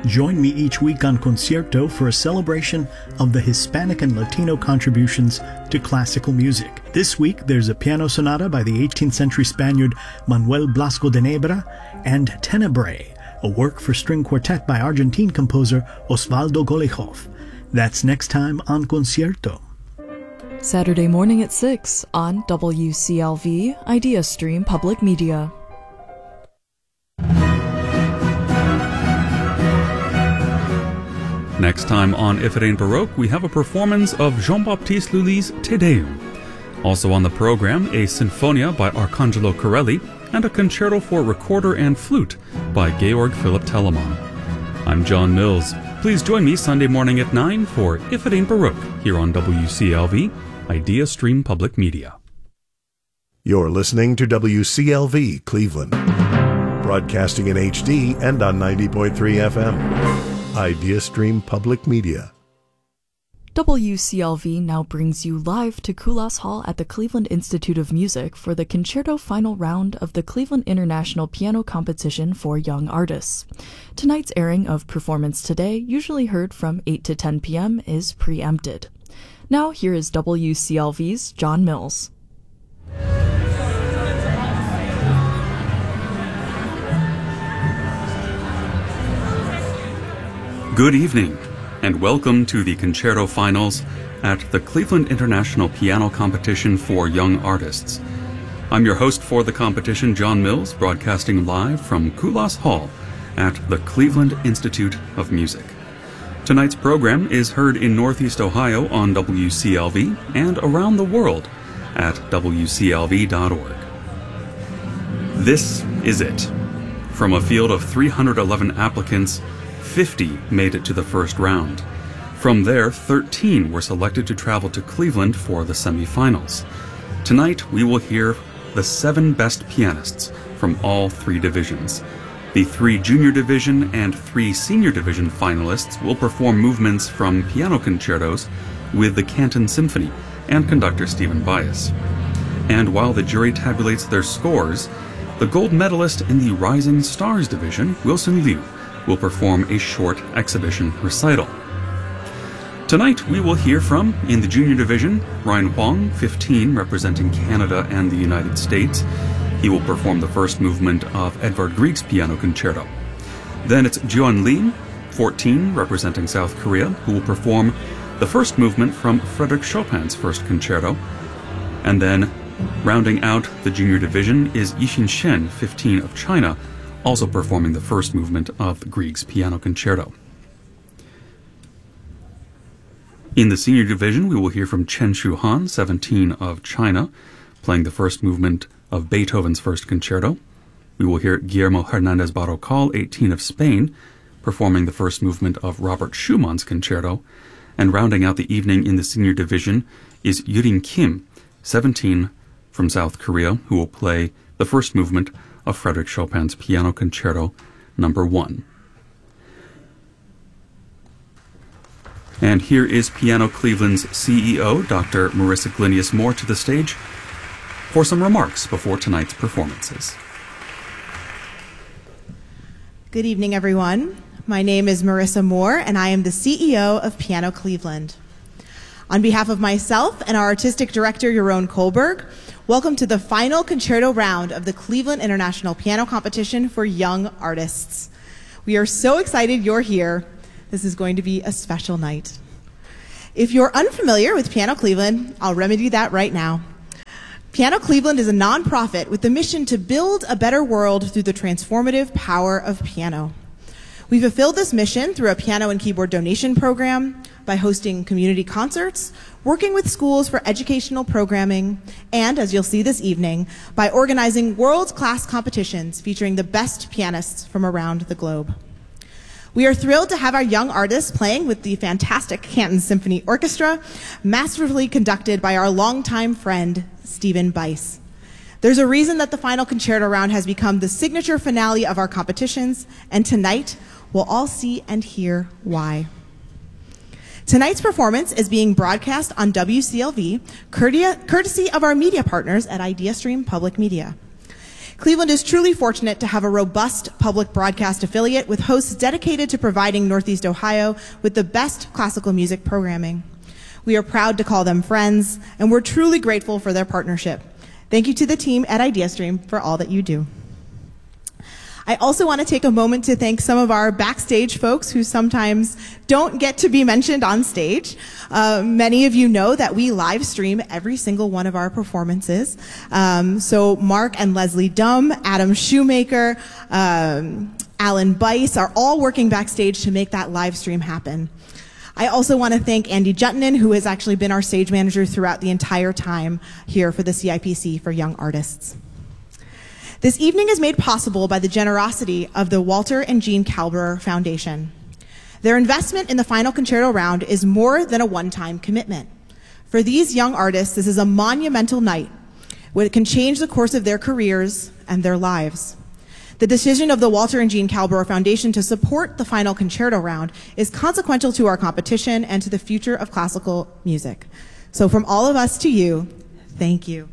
Join me each week on Concierto for a celebration of the Hispanic and Latino contributions to classical music. This week, there's a piano sonata by the 18th century Spaniard Manuel Blasco de Nebra and Tenebrae, a work for string quartet by Argentine composer Osvaldo Golijov. That's next time on Concierto. Saturday morning at 6 on WCLV Idea Stream Public Media. Next time on If It Ain't Baroque, we have a performance of Jean-Baptiste Lully's Te Deum. Also on the program, a Sinfonia by Arcangelo Corelli and a concerto for recorder and flute by Georg Philipp Telemann. I'm John Mills. Please join me Sunday morning at 9 for If It Ain't Baroque here on WCLV, Idea Stream Public Media. You're listening to WCLV Cleveland, broadcasting in HD and on 90.3 FM. Idea Stream Public Media. WCLV now brings you live to Kulas Hall at the Cleveland Institute of Music for the Concerto Final Round of the Cleveland International Piano Competition for Young Artists. Tonight's airing of Performance Today, usually heard from 8 to 10 p.m., is preempted. Now here is WCLV's John Mills. Good evening, and welcome to the Concerto Finals at the Cleveland International Piano Competition for Young Artists. I'm your host for the competition, John Mills, broadcasting live from Kulas Hall at the Cleveland Institute of Music. Tonight's program is heard in Northeast Ohio on WCLV and around the world at WCLV.org. This is it. From a field of 311 applicants, 50 made it to the first round. From there, 13 were selected to travel to Cleveland for the semifinals. Tonight, we will hear the 7 best pianists from all 3 divisions. The 3 junior division and 3 senior division finalists will perform movements from piano concertos with the Canton Symphony and conductor Stephen Bias. And while the jury tabulates their scores, the gold medalist in the Rising Stars division, Wilson Liu, will perform a short exhibition recital. Tonight we will hear from, in the junior division, Ryan Huang, 15, representing Canada and the United States. He will perform the first movement of Edvard Grieg's piano concerto. Then it's Jeon Lee, 14, representing South Korea, who will perform the first movement from Frédéric Chopin's first concerto. And then, rounding out the junior division, is Yixin Shen, 15, of China, also performing the first movement of Grieg's piano concerto. In the senior division, we will hear from Chen Shuhan, 17, of China, playing the first movement of Beethoven's first concerto. We will hear Guillermo Hernandez Barrocal, 18, of Spain, performing the first movement of Robert Schumann's concerto. And rounding out the evening in the senior division is Yurin Kim, 17, from South Korea, who will play the first movement of Frédéric Chopin's Piano Concerto No. 1. And here is Piano Cleveland's CEO, Dr. Marissa Glinius Moore, to the stage for some remarks before tonight's performances. Good evening, everyone. My name is Marissa Moore, and I am the CEO of Piano Cleveland. On behalf of myself and our artistic director, Yaron Kohlberg, welcome to the final concerto round of the Cleveland International Piano Competition for Young Artists. We are so excited you're here. This is going to be a special night. If you're unfamiliar with Piano Cleveland, I'll remedy that right now. Piano Cleveland is a nonprofit with the mission to build a better world through the transformative power of piano. We fulfilled this mission through a piano and keyboard donation program, by hosting community concerts, working with schools for educational programming, and, as you'll see this evening, by organizing world-class competitions featuring the best pianists from around the globe. We are thrilled to have our young artists playing with the fantastic Canton Symphony Orchestra, masterfully conducted by our longtime friend, Stephen Bice. There's a reason that the final concerto round has become the signature finale of our competitions, and tonight we'll all see and hear why. Tonight's performance is being broadcast on WCLV, courtesy of our media partners at IdeaStream Public Media. Cleveland is truly fortunate to have a robust public broadcast affiliate with hosts dedicated to providing Northeast Ohio with the best classical music programming. We are proud to call them friends, and we're truly grateful for their partnership. Thank you to the team at IdeaStream for all that you do. I also want to take a moment to thank some of our backstage folks who sometimes don't get to be mentioned on stage. Many of you know that we live stream every single one of our performances. So Mark and Leslie Dumm, Adam Shoemaker, Alan Bice are all working backstage to make that live stream happen. I also want to thank Andy Juttinen, who has actually been our stage manager throughout the entire time here for the CIPC for Young Artists. This evening is made possible by the generosity of the Walter and Jean Kalberer Foundation. Their investment in the final concerto round is more than a one-time commitment. For these young artists, this is a monumental night where it can change the course of their careers and their lives. The decision of the Walter and Jean Kalberer Foundation to support the final concerto round is consequential to our competition and to the future of classical music. So from all of us to you, thank you.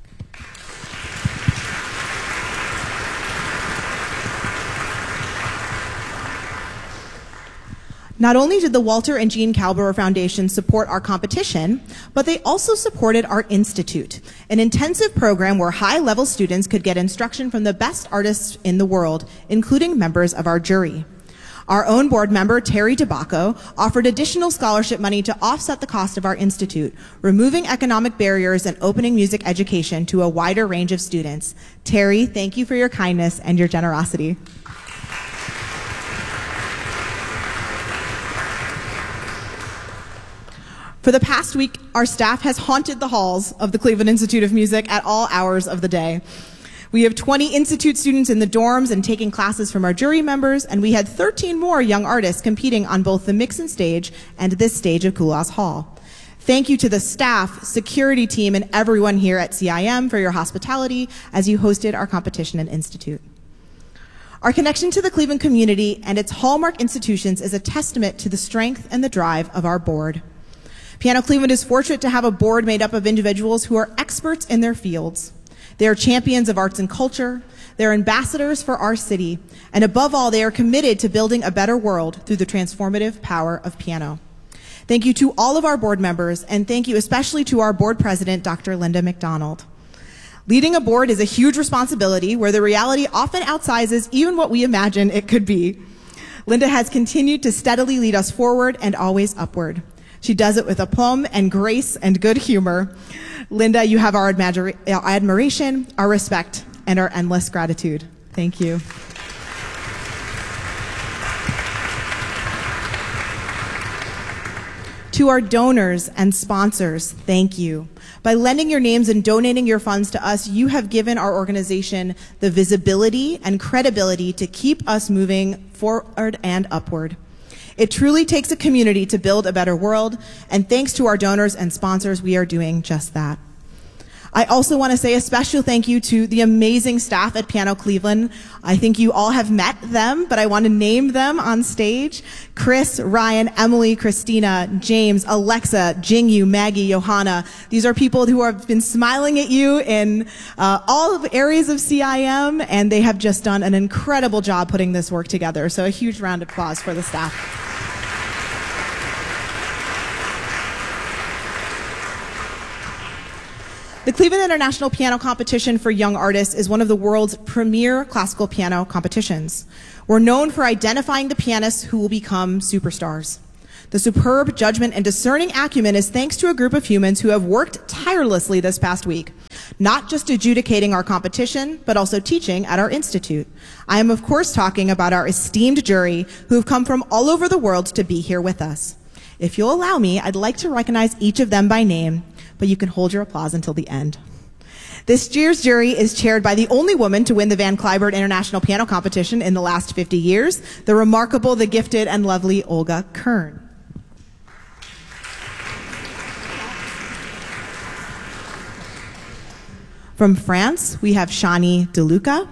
Not only did the Walter and Jean Kalberer Foundation support our competition, but they also supported our institute, an intensive program where high-level students could get instruction from the best artists in the world, including members of our jury. Our own board member, Terry DeBacco, offered additional scholarship money to offset the cost of our institute, removing economic barriers and opening music education to a wider range of students. Terry, thank you for your kindness and your generosity. For the past week, our staff has haunted the halls of the Cleveland Institute of Music at all hours of the day. We have 20 Institute students in the dorms and taking classes from our jury members, and we had 13 more young artists competing on both the Mixon stage and this stage of Kulas Hall. Thank you to the staff, security team, and everyone here at CIM for your hospitality as you hosted our competition and institute. Our connection to the Cleveland community and its hallmark institutions is a testament to the strength and the drive of our board. Piano Cleveland is fortunate to have a board made up of individuals who are experts in their fields. They are champions of arts and culture, they're ambassadors for our city, and above all, they are committed to building a better world through the transformative power of piano. Thank you to all of our board members, and thank you especially to our board president, Dr. Linda McDonald. Leading a board is a huge responsibility where the reality often outsizes even what we imagine it could be. Linda has continued to steadily lead us forward and always upward. She does it with aplomb and grace and good humor. Linda, you have our admiration, our respect, and our endless gratitude. Thank you. To our donors and sponsors, thank you. By lending your names and donating your funds to us, you have given our organization the visibility and credibility to keep us moving forward and upward. It truly takes a community to build a better world, and thanks to our donors and sponsors, we are doing just that. I also want to say a special thank you to the amazing staff at Piano Cleveland. I think you all have met them, but I want to name them on stage. Chris, Ryan, Emily, Christina, James, Alexa, Jingyu, Maggie, Johanna. These are people who have been smiling at you in all of areas of CIM, and they have just done an incredible job putting this work together. So a huge round of applause for the staff. The Cleveland International Piano Competition for Young Artists is one of the world's premier classical piano competitions. We're known for identifying the pianists who will become superstars. The superb judgment and discerning acumen is thanks to a group of humans who have worked tirelessly this past week, not just adjudicating our competition, but also teaching at our institute. I am, of course, talking about our esteemed jury who have come from all over the world to be here with us. If you'll allow me, I'd like to recognize each of them by name, but you can hold your applause until the end. This year's jury is chaired by the only woman to win the Van Cliburn International Piano Competition in the last 50 years, the remarkable, the gifted, and lovely Olga Kern. From France, we have Shani DeLuca.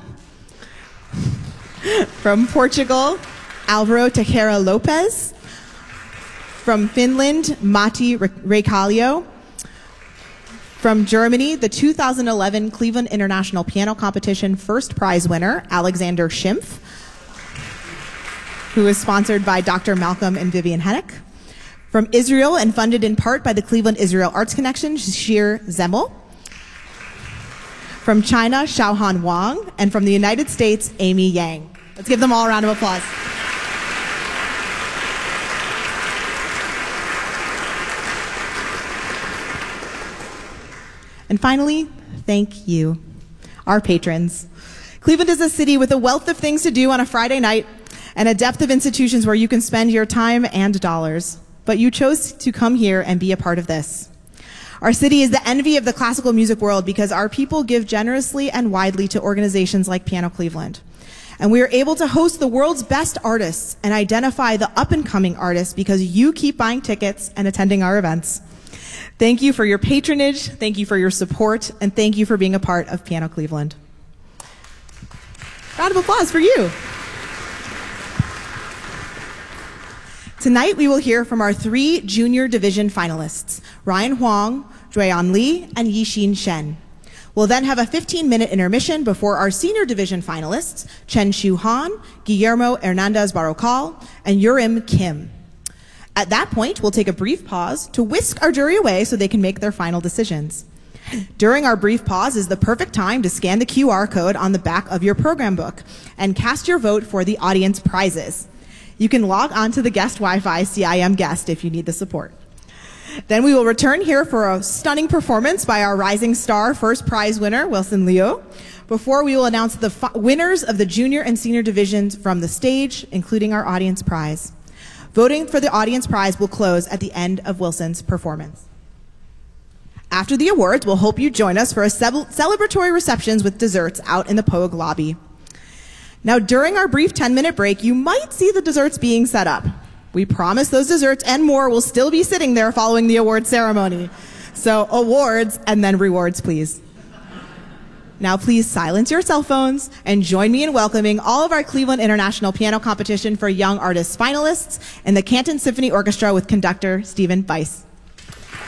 From Portugal, Alvaro Teixeira Lopez. From Finland, Matti Recalio. From Germany, the 2011 Cleveland International Piano Competition first prize winner, Alexander Schimpf, who is sponsored by Dr. Malcolm and Vivian Hennick. From Israel and funded in part by the Cleveland Israel Arts Connection, Shir Zemel. From China, Xiaohan Wang. And from the United States, Amy Yang. Let's give them all a round of applause. And finally, thank you, our patrons. Cleveland is a city with a wealth of things to do on a Friday night and a depth of institutions where you can spend your time and dollars. But you chose to come here and be a part of this. Our city is the envy of the classical music world because our people give generously and widely to organizations like Piano Cleveland. And we are able to host the world's best artists and identify the up-and-coming artists because you keep buying tickets and attending our events. Thank you for your patronage, thank you for your support, and thank you for being a part of Piano Cleveland. Round of applause for you. Tonight, we will hear from our 3 junior division finalists, Ryan Huang, Jueyan Li, and Yixin Shen. We'll then have a 15-minute intermission before our senior division finalists, Chen Shu Han, Guillermo Hernandez Barrocal, and Yurim Kim. At that point, we'll take a brief pause to whisk our jury away so they can make their final decisions. During our brief pause is the perfect time to scan the QR code on the back of your program book and cast your vote for the audience prizes. You can log on to the guest Wi-Fi CIM guest if you need the support. Then we will return here for a stunning performance by our Rising Star first prize winner, Wilson Liu, before we will announce the winners of the junior and senior divisions from the stage, including our audience prize. Voting for the audience prize will close at the end of Wilson's performance. After the awards, we'll hope you join us for a celebratory receptions with desserts out in the Pogue lobby. Now, during our brief 10-minute break, you might see the desserts being set up. We promise those desserts and more will still be sitting there following the award ceremony. So, awards and then rewards, please. Now, please silence your cell phones and join me in welcoming all of our Cleveland International Piano Competition for Young Artists finalists and the Canton Symphony Orchestra with conductor Stephen Weiss.